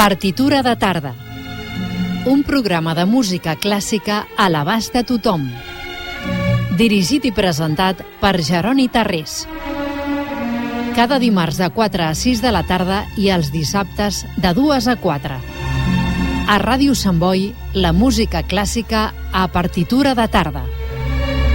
Partitura de tarda. Un programa de música clàssica a l'abast de tothom. Dirigit i presentat per Jeroni Tarrés. Cada dimarts de 4 a 6 de la tarda i els dissabtes de 2 a 4. A Ràdio Sant Boi, la música clàssica a partitura de tarda.